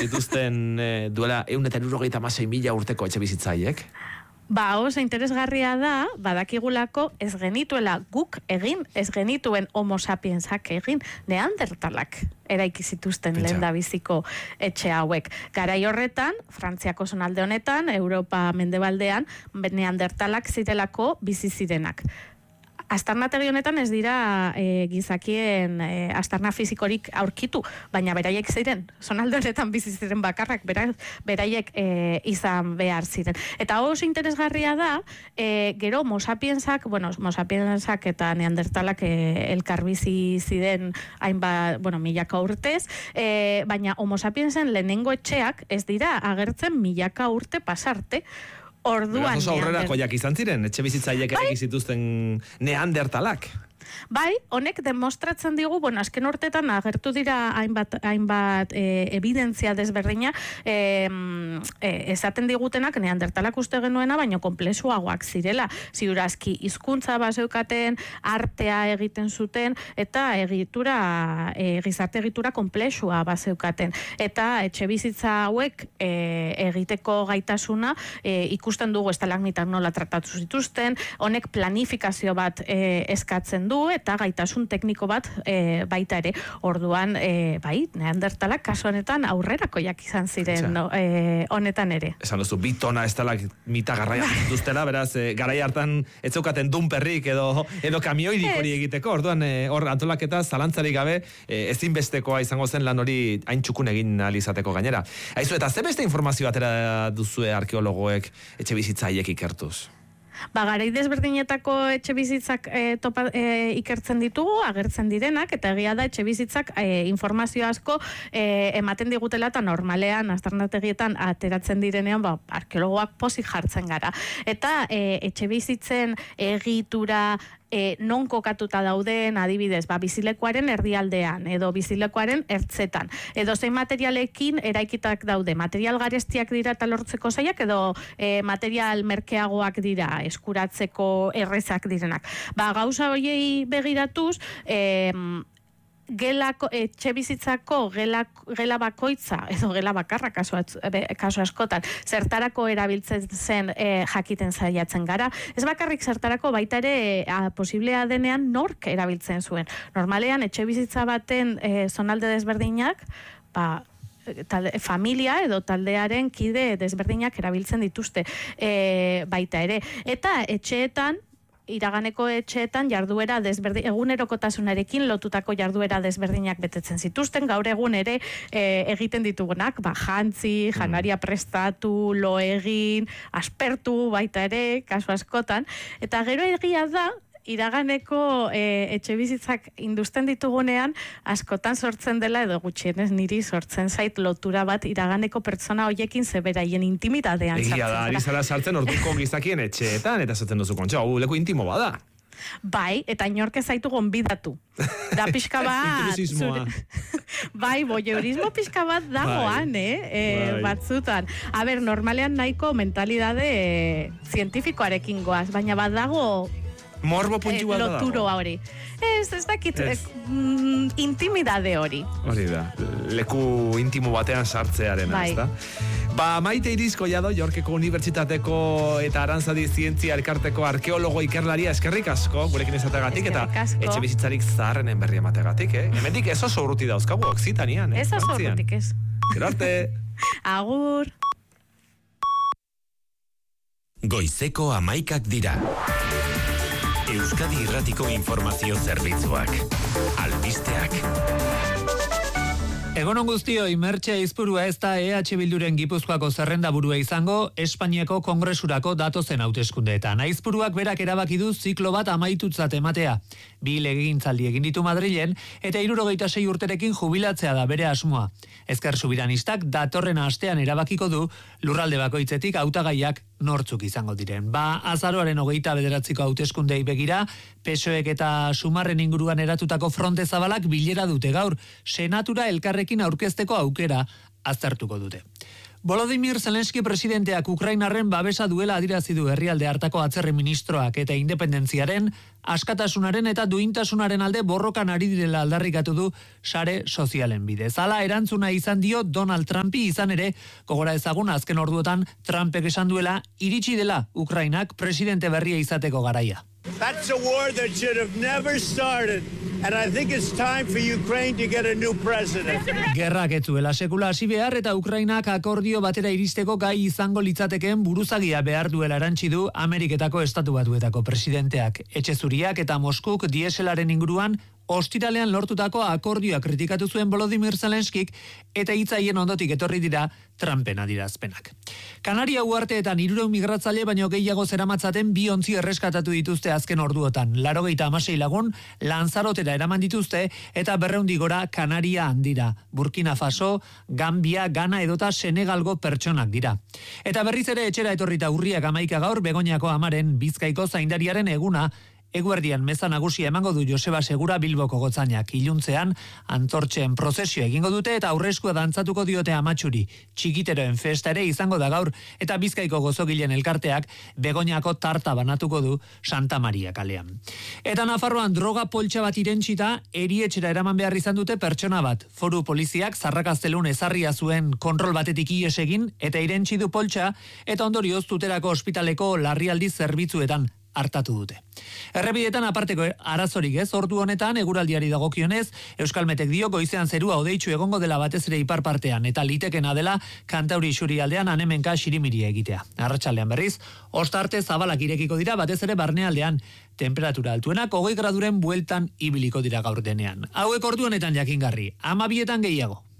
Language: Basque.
zituzten duela 176.000 urteko etxe bizitzaiek? Oso interesgarria da, badakigulako ez genituela guk egin, ez genituen homo sapiensak egin, neandertalak eraiki zituzten lehendabiziko etxe hauek. Garai horretan, Frantziako zonalde honetan, Europa mendebaldean, neandertalak zirelako bizi zirenak. Aztarnategi honetan ez dira gizakien aztarna fizikorik aurkitu, baina beraiek ziren, zonalde honetan bizi ziren bakarrak, beraiek izan behar ziren. Eta oso interesgarria da, gero Homo sapiensak eta neandertalak elkarbizi ziren hainbat, milaka urtez, baina Homo sapiensen lehenengo etxeak ez dira agertzen milaka urte pasarte. Orduan oso aurrerakoiak izan ziren, etxe bizitzaileek eraiki zituzten neandertalak. Bai, honek demostratzen digu, azken urtetan agertu dira hainbat evidentzia desberdina, esaten digutenak neandertalak uste genuena, baino konplexuagoak zirela. Ziurazki hizkuntza bazeukaten, artea egiten zuten, eta gizarte egitura konplexua bazeukaten. Eta etxe bizitza hauek egiteko gaitasuna ikusten dugu estalagmitak nola tratatu zituzten, honek planifikazio bat eskatzen du, eta gaitasun tekniko bat baita ere. Orduan, neandertalak kasu honetan aurrerakoiak izan ziren honetan ere. Esan duzu, 2 tona estalagmita garraiak dituztela, beraz, garai hartan ez zeukaten dunperrik edo kamioirik hori egiteko, orduan hor antolaketa zalantzarik gabe ezinbestekoa izango zen lan hori hain txukun egin alizateko gainera. Aizu, eta ze beste informazio atera duzue arkeologoek etxe bizitzaiek ikertuz? Garai desberdinetako etxe bizitzak ikertzen ditugu, agertzen direnak, eta egia da etxe bizitzak informazio asko ematen digutela, eta normalean, aztarnategietan ateratzen direnean, arkeologoak pozik jartzen gara. Eta etxe bizitzen egitura non kokatuta dauden, adibidez, bizilekuaren erdialdean, edo bizilekuaren ertzetan, edo zein materialekin eraikitak daude, material garestiak dira eta lortzeko zailak, edo material merkeagoak dira, eskuratzeko errezak direnak. Gauza horiei begiratuz, etxe bizitzako gela bakoitza, edo gela bakarra kasu askotan, zertarako erabiltzen zen jakiten zaiatzen gara. Ez bakarrik zertarako, baita ere posiblea denean nork erabiltzen zuen. Normalean, etxe bizitza baten zonalde desberdinak, familia edo taldearen kide desberdinak erabiltzen dituzte baita ere. Eta etxeetan, iraganeko etxeetan jarduera egunerokotasunarekin lotutako jarduera desberdinak betetzen zituzten, gaur egun ere egiten ditugunak, jantzi, janaria prestatu, lo egin, aspertu baita ere, kasu askotan, eta gero egia da, iraganeko etxe bizitzak induzten ditugunean askotan sortzen dela, edo gutxienez niri sortzen zait lotura bat iraganeko pertsona hoiekin zeberaien intimidadean sartzen. Egia da, ari zara sartzen orduko gizakien etxeetan, eta zaten duzu kontxa, leku intimo bada. Bai, eta inork ez zaitu gonbidatu. Da pixka bat... voyeurismo pixka bat dagoan, batzutan. Normalean nahiko mentalidade zientifikoarekin goaz, baina bat dago... Morbo puntxu bat da. Loturo hori. Ez dakit, intimidade hori. Hori da, leku intimo batean sartzearen, ez da? Maite Irizko jado, Yorkeko Unibertsitateko eta Arantzadi Zientzia Elkarteko arkeologo ikerlaria, eskerrik asko, gurekin ezategatik, eta etxe bizitzarik zaharrenen berri emategatik, Hemendik ez oso urruti dauzkagu, Oksitanian, Ez oso urrutik ez. Gero arte. Agur. Goizeko 11 dira. Euskadi Irratiko Informazio Zerbitzuak. Albisteak. Egunon guztioi, Mertxe Aizpurua ez da EH Bilduren Gipuzkoako zerrendaburua izango Espainiako Kongresurako datozen hauteskundeetan. Aizpuruak berak erabaki du ziklo bat amaitutzat ematea. 2 legegintzaldi egin ditu Madrilen eta 76 urterekin jubilatzea da bere asmoa. Ezker Subiranistak datorren astean erabakiko du lurralde bakoitzetik hautagaiak nortzuk izango diren. Azaroaren 29ko hauteskundei begira, PSOEk eta Sumarren inguruan eratutako fronte zabalak bilera dute gaur, senatura elkarrekin aurkezteko aukera aztertuko dute. Volodymyr Zelenski presidenteak Ukrainarren babesa duela adirazi du herrialde hartako atzerri ministroak eta independentziaren askatasunaren eta duintasunaren alde borrokan ari direla aldarrikatu du sare sozialen bidez. Hala erantzuna izan dio Donald Trumpi, izan ere, gogora ezagun azken orduotan Trumpek esan duela iritsi dela Ukrainak presidente berria izateko garaia. That's a war that should have never started, and I think it's time for Ukraine to get a new president. Gerrak ez zuela sekula hasi behar eta Ukrainak akordio batera iristeko gai izango litzatekeen buruzagia behar duela erantsi du Ameriketako Estatu Batuetako presidenteak. Etxe Zuriak eta Moskuk dieselaren inguruan ostiralean lortutako akordioa kritikatu zuen Volodymyr Zelenskik eta hitzaien ondotik etorri dira Trumpen adierazpenak. Kanaria uharteetan 300 migratzaile baino gehiago zeramatzaten 2 ontzi erreskatatu dituzte azken orduotan. 96 lagun Lanzarotera eraman dituzte eta 200 gora Kanaria handira. Burkina Faso, Gambia, Ghana edota Senegalgo pertsonak dira. Eta berriz ere etxera etorrita urriak 11 gaur Begoñako amaren Bizkaiko zaindariaren eguna eguerdian meza nagusia emango du Joseba Segura Bilboko gotzainak. Iluntzean antortxen prozesio egingo dute eta aurreskua dantzatuko diote amatxuri. Txikiteroen festa ere izango da gaur eta Bizkaiko gozogilen elkarteak Begoñako tarta banatuko du Santa Maria kalean. Eta Nafarroan droga poltsa bat irentsita erietxera eraman behar izan dute pertsona bat. Foru poliziak Zarrakaztelun ezarria zuen kontrol batetik ihes egin eta irentsi du poltsa eta ondorioz Tuterako ospitaleko larrialdi zerbitzuetan hartatu dute. Errepidetan aparteko arazorik ez, ordu honetan eguraldiari dagokionez, Euskalmetek dio goizean zerua hodeitsu egongo dela batez ere ipar partean eta litekena dela Kantauri isurialdean anemenka xirimiria egitea. Arratsaldean berriz, ostarte zabalak irekiko dira batez ere barnealdean, temperatura altuenak 20 graduren bueltan ibiliko dira gaur denean. Hauek ordu honetan jakingarri, 12etan gehiago.